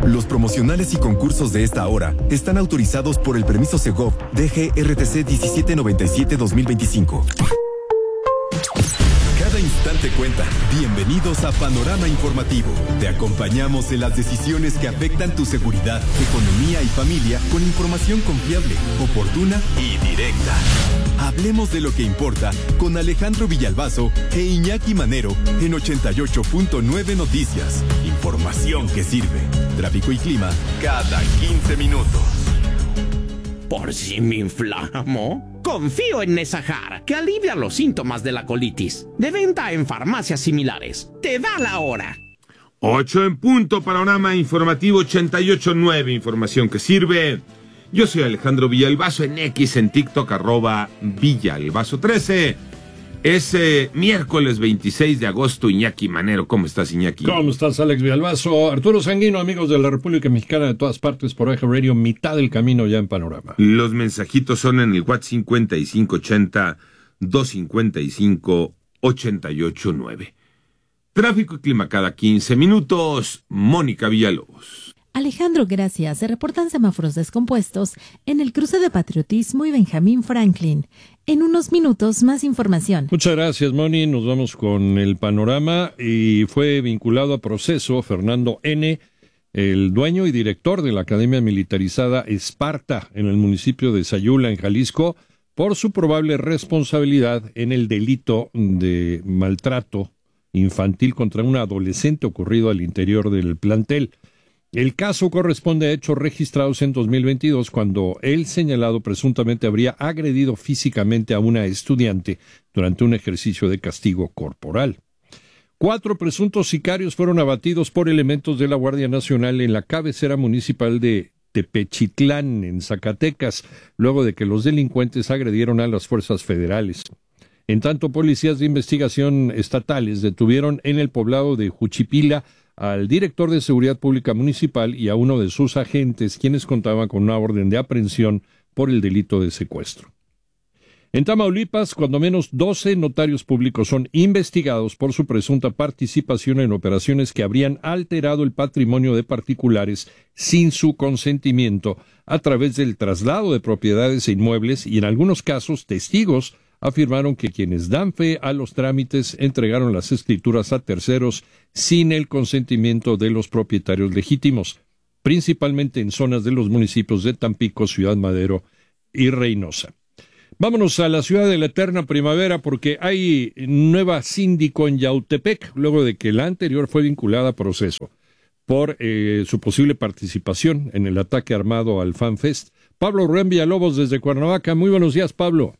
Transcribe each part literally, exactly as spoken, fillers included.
Los promocionales y concursos de esta hora están autorizados por el permiso Segov D G R T C diecisiete noventa y siete dos mil veinticinco. Cada instante cuenta. Bienvenidos a Panorama Informativo. Te acompañamos en las decisiones que afectan tu seguridad, economía y familia con información confiable, oportuna y directa. Hablemos de lo que importa con Alejandro Villalbazo e Iñaki Manero en ochenta y ocho punto nueve Noticias. Información que sirve. Tráfico y clima cada quince minutos. ¿Por si me inflamo? Confío en Nesajar, que alivia los síntomas de la colitis. De venta en farmacias similares. Te da la hora. Ocho en punto, Panorama Informativo ochenta y ocho punto nueve, información que sirve. Yo soy Alejandro Villalbazo en X, en TikTok, arroba Villalbazo trece. Es eh, miércoles veintiséis de agosto. Iñaki Manero, ¿cómo estás, Iñaki? ¿Cómo estás, Alex Villalbazo? Arturo Sanguino, amigos de la República Mexicana de todas partes por Eje Radio, mitad del camino ya en Panorama. Los mensajitos son en el WhatsApp cincuenta y cinco ochenta, doscientos cincuenta y cinco, ochenta y ocho nueve. Tráfico y clima cada quince minutos. Mónica Villalobos. Alejandro, gracias. Se reportan semáforos descompuestos en el cruce de Patriotismo y Benjamín Franklin. En unos minutos, más información. Muchas gracias, Moni. Nos vamos con el panorama. Y fue vinculado a proceso Fernando N., el dueño y director de la Academia Militarizada Esparta en el municipio de Sayula, en Jalisco, por su probable responsabilidad en el delito de maltrato infantil contra un adolescente ocurrido al interior del plantel. El caso corresponde a hechos registrados en dos mil veintidós, cuando el señalado presuntamente habría agredido físicamente a una estudiante durante un ejercicio de castigo corporal. Cuatro presuntos sicarios fueron abatidos por elementos de la Guardia Nacional en la cabecera municipal de Tepechitlán, en Zacatecas, luego de que los delincuentes agredieron a las fuerzas federales. En tanto, policías de investigación estatales detuvieron en el poblado de Juchipila al director de Seguridad Pública Municipal y a uno de sus agentes, quienes contaban con una orden de aprehensión por el delito de secuestro. En Tamaulipas, cuando menos doce notarios públicos son investigados por su presunta participación en operaciones que habrían alterado el patrimonio de particulares sin su consentimiento a través del traslado de propiedades e inmuebles, y en algunos casos testigos afirmaron que quienes dan fe a los trámites entregaron las escrituras a terceros sin el consentimiento de los propietarios legítimos, principalmente en zonas de los municipios de Tampico, Ciudad Madero y Reynosa. Vámonos a la ciudad de la eterna primavera, porque hay nueva síndico en Yautepec, luego de que la anterior fue vinculada a proceso por eh, su posible participación en el ataque armado al FanFest. Pablo Rubén Villalobos desde Cuernavaca. Muy buenos días, Pablo.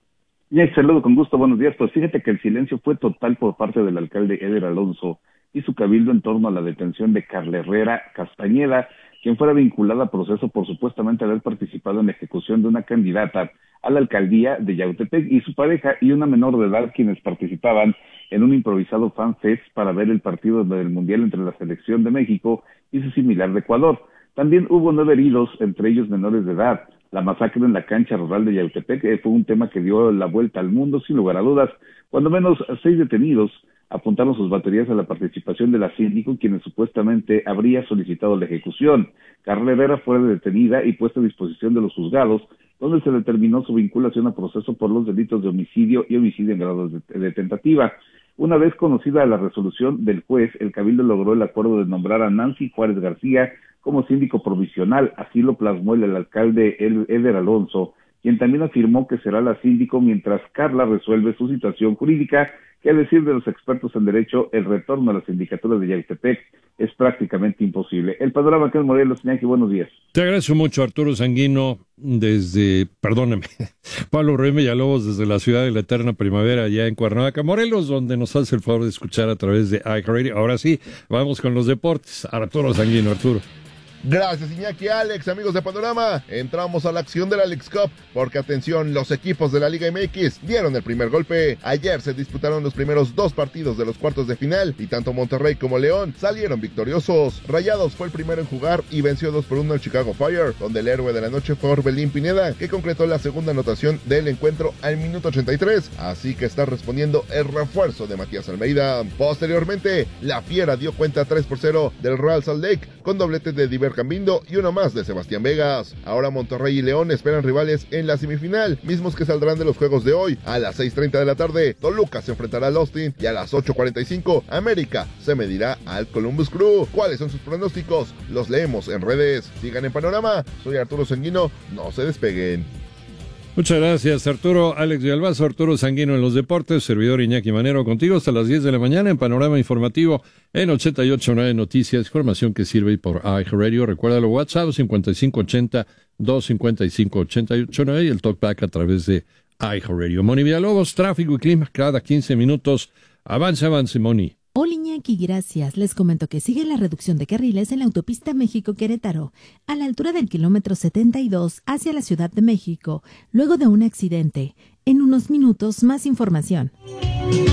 Ya, saludo con gusto, buenos días. Pues fíjate que el silencio fue total por parte del alcalde Eder Alonso y su cabildo en torno a la detención de Carla Herrera Castañeda, quien fuera vinculada a proceso por supuestamente haber participado en la ejecución de una candidata a la alcaldía de Yautepec, y su pareja y una menor de edad, quienes participaban en un improvisado fan fest para ver el partido del Mundial entre la selección de México y su similar de Ecuador. También hubo nueve heridos, entre ellos menores de edad. La masacre en la cancha rural de Yautepec eh, fue un tema que dio la vuelta al mundo, sin lugar a dudas. Cuando menos seis detenidos apuntaron sus baterías a la participación de la síndico, quien supuestamente habría solicitado la ejecución. Carla Herrera fue detenida y puesta a disposición de los juzgados, donde se determinó su vinculación a proceso por los delitos de homicidio y homicidio en grado de, de tentativa. Una vez conocida la resolución del juez, el cabildo logró el acuerdo de nombrar a Nancy Juárez García como síndico provisional. Así lo plasmó el, el alcalde Eder Alonso, quien también afirmó que será la síndico mientras Carla resuelve su situación jurídica, que a decir de los expertos en derecho, el retorno a la sindicatura de Yautepec es prácticamente imposible. El panorama acá en Morelos, Iñaki, buenos días. Te agradezco mucho, Arturo Sanguino, desde, perdóname, Pablo Rubén Villalobos, desde la ciudad de la eterna primavera, allá en Cuernavaca, Morelos, donde nos hace el favor de escuchar a través de iHeartRadio. Ahora sí, vamos con los deportes. Arturo Sanguino, Arturo. Gracias, Iñaki. Alex, amigos de Panorama, entramos a la acción de la Leagues Cup, porque atención, los equipos de la Liga M X dieron el primer golpe. Ayer se disputaron los primeros dos partidos de los cuartos de final, y tanto Monterrey como León salieron victoriosos. Rayados fue el primero en jugar y venció dos por uno al Chicago Fire, donde el héroe de la noche fue Orbelín Pineda, que concretó la segunda anotación del encuentro al minuto ochenta y tres, así que está respondiendo el refuerzo de Matías Almeida. Posteriormente, la Fiera dio cuenta tres por cero del Real Salt Lake, con doblete de Diver Cambindo y uno más de Sebastián Vegas. Ahora Monterrey y León esperan rivales en la semifinal, mismos que saldrán de los juegos de hoy. A las seis treinta de la tarde, Toluca se enfrentará al Austin, y a las ocho cuarenta y cinco, América se medirá al Columbus Crew. ¿Cuáles son sus pronósticos? Los leemos en redes. Sigan en Panorama. Soy Arturo Sanguino. No se despeguen. Muchas gracias, Arturo. Alex Villalbazo, Arturo Sanguino en los deportes, servidor Iñaki Manero contigo hasta las diez de la mañana en Panorama Informativo en ochenta y ocho punto nueve Noticias, información que sirve por iHeartRadio. Recuérdalo, WhatsApp cincuenta y cinco ochenta, doscientos cincuenta y cinco, ochenta y ocho nueve y el talkback a través de iHeartRadio. Moni Villalobos, tráfico y clima cada quince minutos. Avance, avance, Moni. Hola Iñaki, gracias. Les comento que sigue la reducción de carriles en la autopista México-Querétaro, a la altura del kilómetro setenta y dos hacia la Ciudad de México, luego de un accidente. En unos minutos, más información.